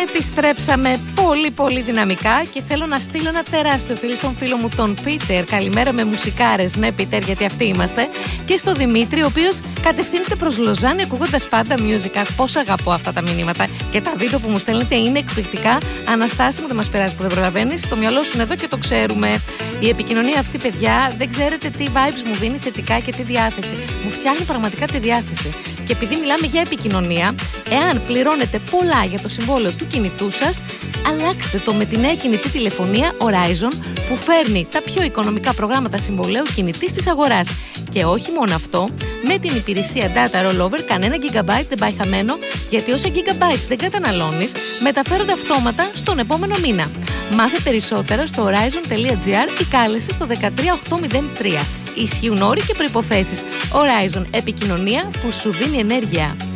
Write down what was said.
Επιστρέψαμε πολύ δυναμικά και θέλω να στείλω ένα τεράστιο φίλο στον φίλο μου τον Πίτερ. Καλημέρα με μουσικάρες, ναι Πίτερ, γιατί αυτοί είμαστε. Και στο Δημήτρη, ο οποίος κατευθύνεται προς Λοζάνη ακούγοντας πάντα music. Πώς αγαπώ αυτά τα μηνύματα και τα βίντεο που μου στέλνετε είναι εκπληκτικά. Αναστάση μου, δεν μας πειράζει που δεν προλαβαίνεις. Το μυαλό σου είναι εδώ και το ξέρουμε. Η επικοινωνία αυτή, παιδιά, δεν ξέρετε τι vibes μου δίνει θετικά και τι διάθεση. Μου φτιάχνει πραγματικά τη διάθεση. Και επειδή μιλάμε για επικοινωνία, εάν πληρώνετε πολλά για το συμβόλαιο του κινητού σας, αλλάξτε το με τη νέα κινητή τηλεφωνία Horizon που φέρνει τα πιο οικονομικά προγράμματα συμβολαίου κινητής της αγοράς. Και όχι μόνο αυτό, με την υπηρεσία Data Rollover κανένα gigabyte δεν πάει χαμένο, γιατί όσα gigabytes δεν καταναλώνεις μεταφέρονται αυτόματα στον επόμενο μήνα. Μάθε περισσότερα στο horizon.gr ή κάλεσε στο 13803. Ισχύουν όροι και προϋποθέσεις. Horizon, επικοινωνία που σου δίνει ενέργεια.